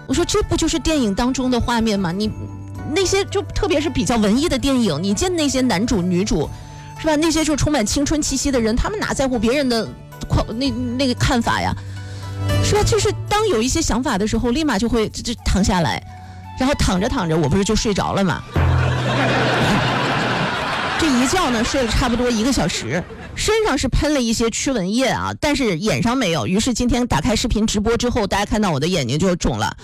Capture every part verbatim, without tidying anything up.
我说这不就是电影当中的画面吗？你那些就特别是比较文艺的电影，你见那些男主女主是吧？那些就充满青春气息的人，他们哪在乎别人的那那个看法呀？是吧？就是当有一些想法的时候，立马就会就躺下来，然后躺着躺着，我不是就睡着了吗？这一觉呢睡了差不多一个小时，身上是喷了一些驱蚊液啊，但是眼上没有。于是今天打开视频直播之后，大家看到我的眼睛就肿了。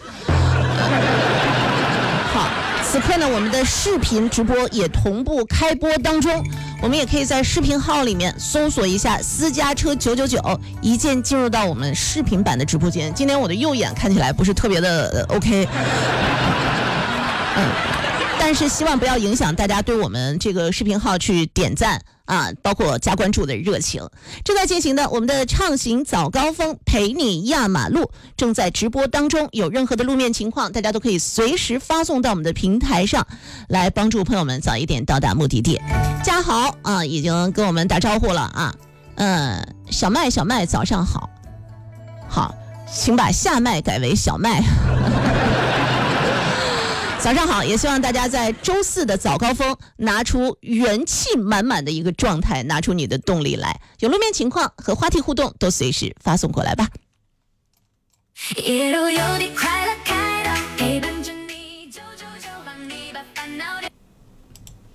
好，此刻呢，我们的视频直播也同步开播当中，我们也可以在视频号里面搜索一下私家车九九九，一键进入到我们视频版的直播间。今天我的右眼看起来不是特别的、呃、OK， 嗯。但是希望不要影响大家对我们这个视频号去点赞啊，包括加关注的热情。正在进行的我们的畅行早高峰陪你压马路正在直播当中，有任何的路面情况，大家都可以随时发送到我们的平台上来，帮助朋友们早一点到达目的地。嘉豪啊，已经跟我们打招呼了啊，嗯，小麦小麦早上好，好，请把下麦改为小麦。早上好，也希望大家在周四的早高峰拿出元气满满的一个状态，拿出你的动力来。有路面情况和话题互动都随时发送过来吧。一路有你快乐开